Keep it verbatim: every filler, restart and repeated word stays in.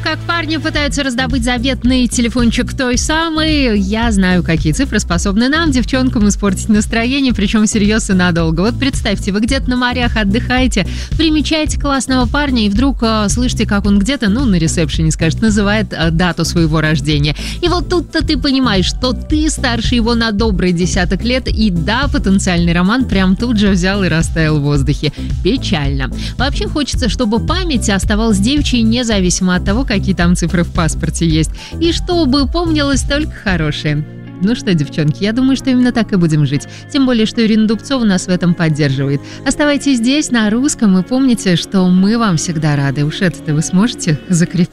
как парни пытаются раздобыть заветный телефончик той самой, я знаю, какие цифры способны нам, девчонкам, испортить настроение, причем всерьез и надолго. Вот представьте, вы где-то на морях отдыхаете, примечаете классного парня, и вдруг э, слышите, как он где-то, ну, на ресепшене, скажет, называет э, дату своего рождения. И вот тут-то ты понимаешь, что ты старше его на добрый десяток лет, и да, потенциальный роман прям тут же взял и растаял в воздухе. Печально. Вообще хочется, чтобы память оставалась девичьей, независимо от того, какие там цифры в паспорте есть. И чтобы помнилось только хорошее. Ну что, девчонки, я думаю, что именно так и будем жить. Тем более, что Ирина Дубцова нас в этом поддерживает. Оставайтесь здесь, на русском, и помните, что мы вам всегда рады. Уж это-то вы сможете закрепить.